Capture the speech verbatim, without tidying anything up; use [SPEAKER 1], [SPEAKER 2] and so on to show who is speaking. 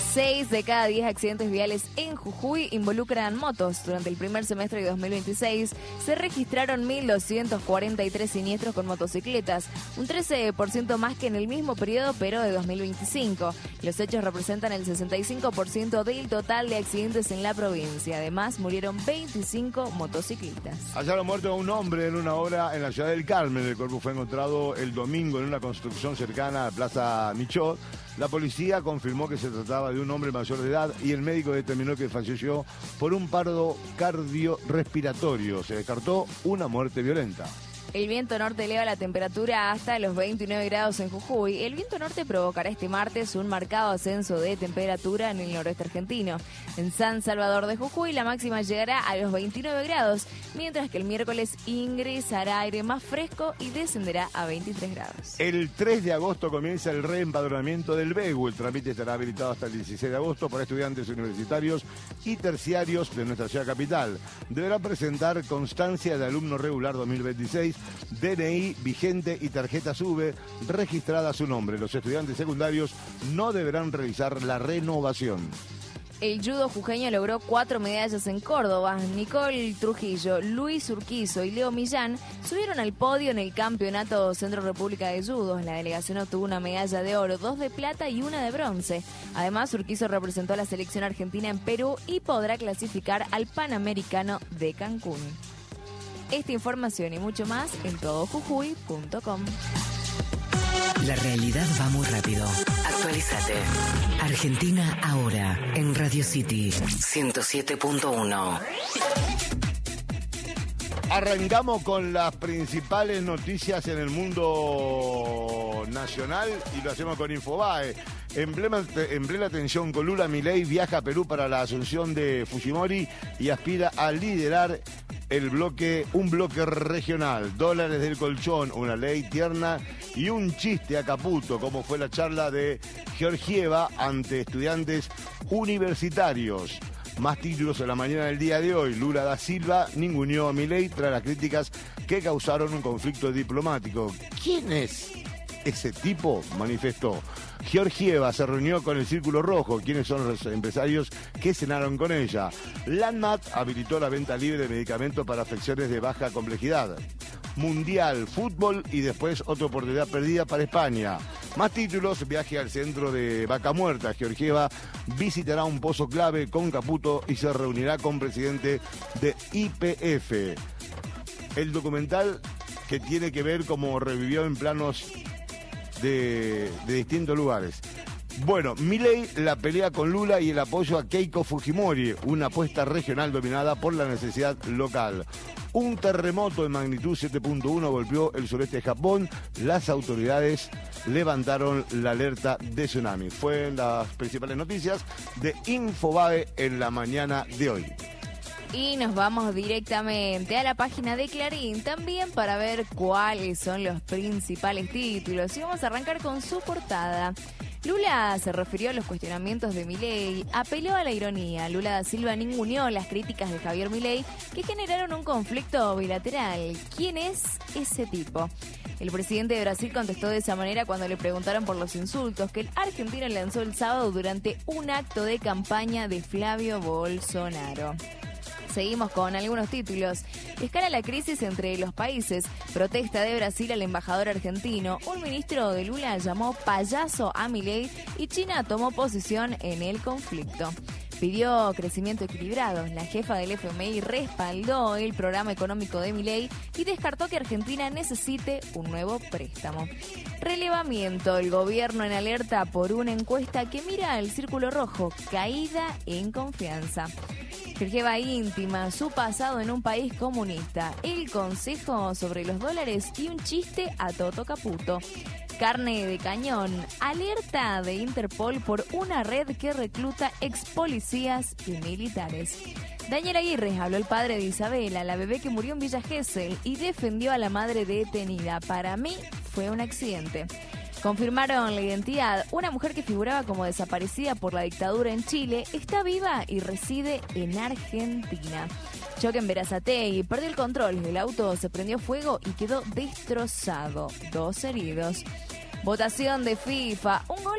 [SPEAKER 1] Seis de cada diez accidentes viales en Jujuy involucran motos. Durante el primer semestre de dos mil veintiséis se registraron mil doscientos cuarenta y tres siniestros con motocicletas, un trece por ciento más que en el mismo periodo, pero de dos mil veinticinco. Los hechos representan el sesenta y cinco por ciento del total de accidentes en la provincia. Además, murieron veinticinco motociclistas.
[SPEAKER 2] Hallaron muerto a un hombre en una obra en la ciudad del Carmen. El cuerpo fue encontrado el domingo en una construcción cercana a Plaza Michot. La policía confirmó que se trataba de un hombre mayor de edad y el médico determinó que falleció por un paro cardiorrespiratorio. Se descartó una muerte violenta.
[SPEAKER 1] El viento norte eleva la temperatura hasta los veintinueve grados en Jujuy. El viento norte provocará este martes un marcado ascenso de temperatura en el noroeste argentino. En San Salvador de Jujuy la máxima llegará a los veintinueve grados, mientras que el miércoles ingresará aire más fresco y descenderá a veintitrés grados.
[SPEAKER 2] El tres de agosto comienza el reempadronamiento del B E U. El trámite estará habilitado hasta el dieciséis de agosto para estudiantes universitarios y terciarios de nuestra ciudad capital. Deberá presentar constancia de alumno regular dos mil veintiséis, D N I vigente y tarjeta SUBE registrada a su nombre. Los estudiantes secundarios no deberán realizar la renovación.
[SPEAKER 1] El judo jujeño logró cuatro medallas en Córdoba. Nicole Trujillo, Luis Urquizo y Leo Millán subieron al podio en el Campeonato Centro República de Judo. La delegación obtuvo una medalla de oro, dos de plata y una de bronce. Además, Urquizo representó a la selección argentina en Perú y podrá clasificar al Panamericano de Cancún. Esta información y mucho más en todo jujuy punto com.
[SPEAKER 3] La realidad va muy rápido. Actualízate. Argentina ahora en Radio City ciento siete punto uno.
[SPEAKER 2] Arrancamos con las principales noticias en el mundo nacional y lo hacemos con Infobae. En plena, en plena tensión con Lula, Milei viaja a Perú para la asunción de Fujimori y aspira a liderar el bloque, un bloque regional. Dólares del colchón, una ley tierna y un chiste a Caputo, como fue la charla de Georgieva ante estudiantes universitarios. Más títulos en la mañana del día de hoy. Lula da Silva ninguneó a Milei tras las críticas que causaron un conflicto diplomático. ¿Quién es ese tipo? Manifestó. Georgieva se reunió con el Círculo Rojo. ¿Quiénes son los empresarios que cenaron con ella? Landmat habilitó la venta libre de medicamentos para afecciones de baja complejidad. Mundial, fútbol y después otra oportunidad perdida para España. Más títulos, viaje al centro de Vaca Muerta. Georgieva visitará un pozo clave con Caputo y se reunirá con presidente de Y P F. El documental que tiene que ver cómo revivió en planos de, de distintos lugares. Bueno, Milei, la pelea con Lula y el apoyo a Keiko Fujimori, una apuesta regional dominada por la necesidad local. Un terremoto de magnitud siete punto uno golpeó el sureste de Japón. Las autoridades levantaron la alerta de tsunami. Fueron las principales noticias de Infobae en la mañana de hoy.
[SPEAKER 1] Y nos vamos directamente a la página de Clarín también para ver cuáles son los principales títulos. Y vamos a arrancar con su portada. Lula se refirió a los cuestionamientos de Milei, apeló a la ironía. Lula da Silva ninguneó las críticas de Javier Milei que generaron un conflicto bilateral. ¿Quién es ese tipo? El presidente de Brasil contestó de esa manera cuando le preguntaron por los insultos que el argentino lanzó el sábado durante un acto de campaña de Flavio Bolsonaro. Seguimos con algunos títulos. Escala la crisis entre los países. Protesta de Brasil al embajador argentino. Un ministro de Lula llamó payaso a Milei y China tomó posición en el conflicto. Pidió crecimiento equilibrado. La jefa del F M I respaldó el programa económico de Milei y descartó que Argentina necesite un nuevo préstamo. Relevamiento. El gobierno en alerta por una encuesta que mira al Círculo Rojo. Caída en confianza. Georgieva íntima, su pasado en un país comunista, el consejo sobre los dólares y un chiste a Toto Caputo. Carne de cañón, alerta de Interpol por una red que recluta ex policías y militares. Daniel Aguirre habló el padre de Isabela, la bebé que murió en Villa Gesell, y defendió a la madre detenida. Para mí fue un accidente. Confirmaron la identidad. Una mujer que figuraba como desaparecida por la dictadura en Chile está viva y reside en Argentina. Choque en Berazategui, perdió el control. El auto se prendió fuego y quedó destrozado. Dos heridos. Votación de FIFA. Un gol